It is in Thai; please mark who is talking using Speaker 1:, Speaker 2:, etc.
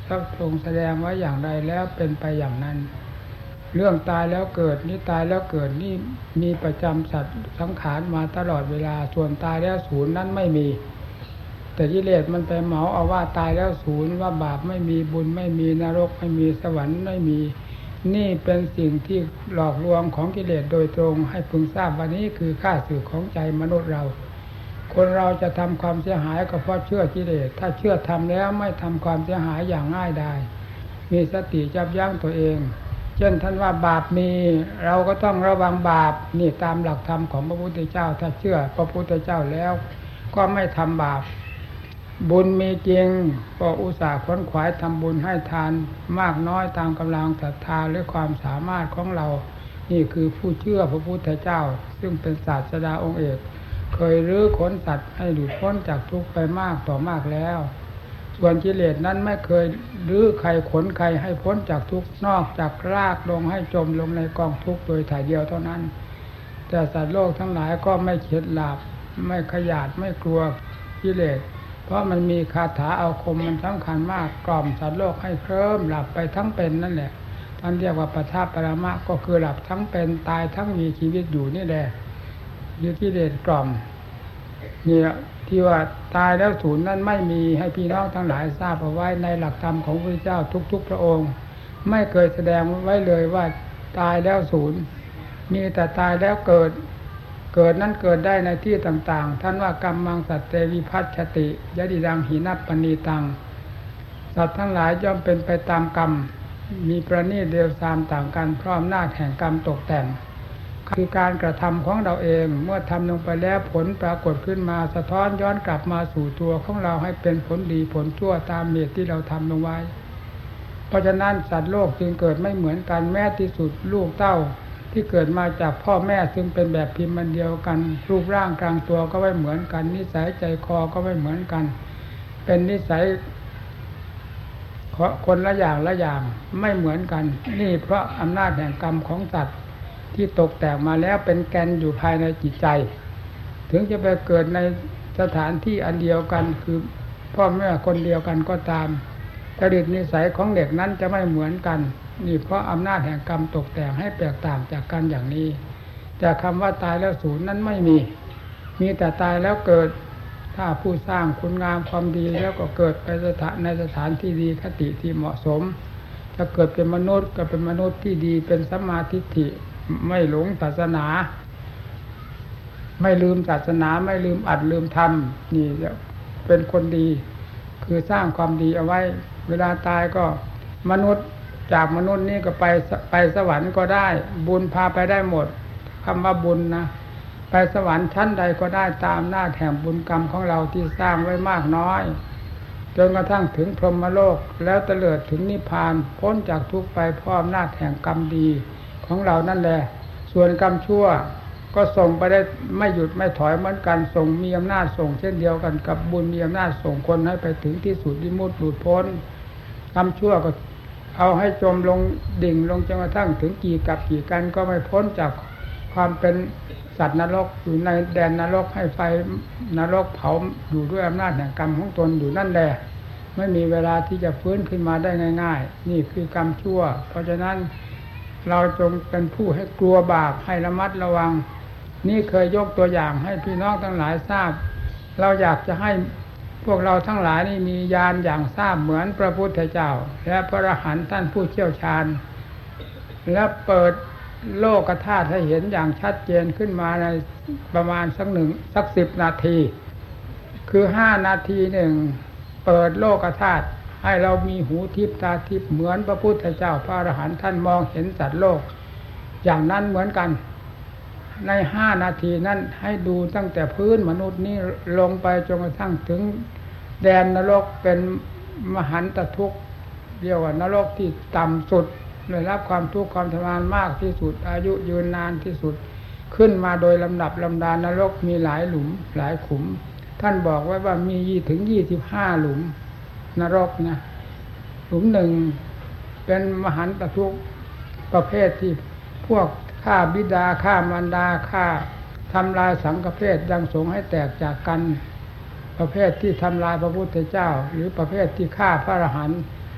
Speaker 1: ทรงแสดงไว้อย่างไรแล้วเป็นไปอย่างนั้นเรื่องตายแล้วเกิดนี่ตายแล้วเกิดนี่มีประจำสัตว์สังขารมาตลอดเวลาส่วนตายแล้วศูนย์นั้นไม่มีแต่กิเลสมันไปเหมาเอาว่าตายแล้วศูนย์ว่าบาปไม่มีบุญไม่มีนรกไม่มีสวรรค์ไม่มีนี่เป็นสิ่งที่หลอกลวงของกิเลสโดยตรงให้พึงทราบว่านี้คือข้าศึกของใจมนุษย์เราคนเราจะทำความเสียหายก็เพราะเชื่อกิเลสถ้าเชื่อทำแล้วไม่ทำความเสียหายอย่างง่ายดายมีสติยับยั้งตัวเองเช่นท่านว่าบาปมีเราก็ต้องระวังบาปนี่ตามหลักธรรมของพระพุทธเจ้าถ้าเชื่อพระพุทธเจ้าแล้วก็ไม่ทำบาปบุญมีจริงก็อุตส่าห์ขวนขวายทำบุญให้ทานมากน้อยตามกำลังศรัทธาหรือความสามารถของเรานี่คือผู้เชื่อพระพุทธเจ้าซึ่งเป็นศาสดาองค์เอกเคยรื้อขนสัตว์ให้หลุดพ้นจากทุกข์ไปมากต่อมากแล้วส่วนกิเลสนั้นไม่เคยรื้อใครขนใครให้พ้นจากทุกข์นอกจากรากลงให้จมลงในกองทุกข์โดยถ่ายเดียวเท่านั้นแต่สัตว์โลกทั้งหลายก็ไม่เข็ดหลาบไม่ขยาดไม่กลัวกิเลสเพราะมันมีคาถาอาคมมันสำคัญมากกล่อมสัตว์โลกให้เคลิ้มหลับไปทั้งเป็นนั่นแหละท่านเรียกว่าปทาปรมะก็คือหลับทั้งเป็นตายทั้งมีชีวิตอยู่นี่แหละอยู่กิเลสกล่อมนี่ที่ว่าตายแล้วศูนย์นั้นไม่มีให้พี่น้องทั้งหลายทราบเอาไว้ในหลักธรรมของพระพุทธเจ้าทุกๆพระองค์ไม่เคยแสดงไว้เลยว่าตายแล้วศูนย์มีแต่ตายแล้วเกิดนั้นเกิดได้ในที่ต่างๆท่านว่ากรรมังสัตเตวิภัชชติยดิดังหินัปปณีตังสัตว์ทั้งหลายย่อมเป็นไปตามกรรมมีประณีตเร็วทรามต่างกันเพราะอำนาจแห่งกรรมตกแต่งคือการกระทำของเราเองเมื่อทำลงไปแล้วผลปรากฏขึ้นมาสะท้อนย้อนกลับมาสู่ตัวของเราให้เป็นผลดีผลชั่วตามเหตุที่เราทำลงไว้เพราะฉะนั้นสัตว์โลกจึงเกิดไม่เหมือนกันแม้ที่สุดลูกเต้าที่เกิดมาจากพ่อแม่ซึ่งเป็นแบบพิมพ์มันเดียวกันรูปร่างกลางตัวก็ไม่เหมือนกันนิสัยใจคอก็ไม่เหมือนกันเป็นนิสัยคนละอย่างไม่เหมือนกันนี่เพราะอำนาจแห่งกรรมของสัตว์ที่ตกแต่งมาแล้วเป็นแกนอยู่ภายในจิตใจถึงจะไปเกิดในสถานที่อันเดียวกันคือพ่อแม่คนเดียวกันก็ตามจริตนิสัยของเด็กนั้นจะไม่เหมือนกันนี่เพราะอำนาจแห่งกรรมตกแต่งให้แตกต่างจากกันอย่างนี้แต่คำว่าตายแล้วศูนย์นั้นไม่มีแต่ตายแล้วเกิดถ้าผู้สร้างคุณงามความดีแล้วก็เกิดไปในสถานที่ดีคติที่เหมาะสมถ้าเกิดเป็นมนุษย์ก็เป็นมนุษย์ที่ดีเป็นสัมมาทิฏฐิไม่หลงศาสนาไม่ลืมศาสนาไม่ลืมอัดลืมทำนี่เป็นคนดีคือสร้างความดีเอาไว้เวลาตายก็มนุษย์จากมนุษย์นี่ก็ไปสวรรค์ก็ได้บุญพาไปได้หมดคำว่าบุญนะไปสวรรค์ชั้นใดก็ได้ตามหน้าแห่งบุญกรรมของเราที่สร้างไว้มากน้อยจนกระทั่งถึงพรหมโลกแล้วเตลิดถึงนิพพานพ้นจากทุกข์ไปเพราะอำนาจแห่งกรรมดีของเรานั่นแหละส่วนกรรมชั่วก็ส่งไปได้ไม่หยุดไม่ถอยเหมือนกันส่งมีอำนาจส่งเช่นเดียวกันกับบุญมีอำนาจส่งคนให้ไปถึงที่สุดวิมุตติหลุดพ้นกรรมชั่วก็เอาให้จมลงดิ่งลงจนกระทั่งถึงกี่กับกี่กันก็ไม่พ้นจากความเป็นสัตว์นรกอยู่ในแดนนรกให้ไฟนรกเผาอยู่ด้วยอำนาจแห่งกรรมของตนอยู่นั่นแหละไม่มีเวลาที่จะฟื้นขึ้นมาได้ง่ายๆนี่คือกรรมชั่วเพราะฉะนั้นเราจงเป็นผู้ให้กลัวบาปให้ระมัดระวังนี่เคยยกตัวอย่างให้พี่น้องทั้งหลายทราบเราอยากจะให้พวกเราทั้งหลายนี่มีญาณอย่างทราบเหมือนพระพุทธเจ้าและพระอรหันต์ท่านผู้เชี่ยวชาญและเปิดโลกธาตุให้เห็นอย่างชัดเจนขึ้นมาในประมาณสัก10 นาทีคือ5 นาทีหนึ่งเปิดโลกธาตุให้เรามีหูทิพตาทิพเหมือนพระพุทธเจ้าพระอรหันต์ท่านมองเห็นสัตว์โลกอย่างนั้นเหมือนกันใน5 นาทีนั้นให้ดูตั้งแต่พื้นมนุษย์นี้ลงไปจนกระทั่งถึงแดนนรกเป็นมหันตทุกข์เรียกว่านรกที่ต่ำสุดได้รับความทุกข์ความทรมานมากที่สุดอายุยืนนานที่สุดขึ้นมาโดยลำดับลำดานรกมีหลายหลุมหลายขุมท่านบอกไว้ว่ามีถึง25 หลุมนรกนะหลุมหนึ่งเป็นมหันตทุกข์ประเภทที่พวกฆ่าบิดาฆ่ามารดาฆ่าทำลายสังฆเพศยังสงให้แตกจากกันประเภทที่ทำลายพระพุทธเจ้าหรือประเภทที่ฆ่าพระอรหันต์